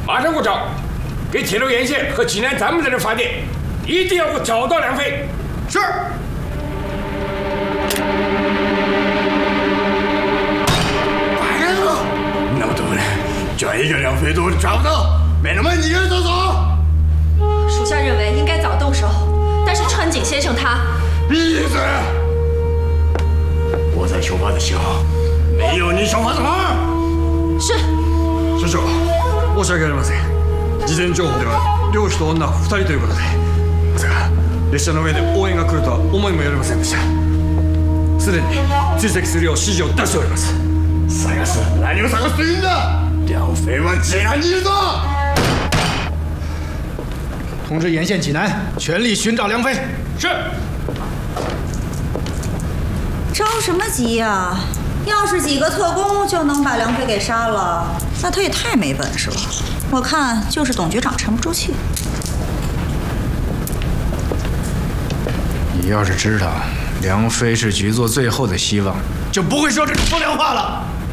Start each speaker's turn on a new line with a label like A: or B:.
A: 马上给我找，给铁路沿线和济南咱们的人发电，一定要给我找到梁飞。
B: 是。
C: 白了，那么多人，就一个梁飞都抓不到，没那么一个人走走。
D: 属下认为应该早动手，但是川井先生他……
C: 闭嘴！我在修法的时候，没有你说话的话。
D: 是。
B: 所長、申し訳ありません。事前情報では漁師と女2人ということで、まさか列車の上で応援が来るとは思いもよりませんでした。すでに追跡するよう指示を出しております。
C: 探す？何を探すというんだ？梁飞は济南にいるぞ！
E: 通知沿线济南，全力寻找梁飞。
A: 是。
F: 着什么急呀？要是几个特工就能把梁飞给杀了，那他也太没本事了。我看就是董局长沉不住气。
E: 你要是知道梁飞是局座最后的希望，就不会说这种风凉话了。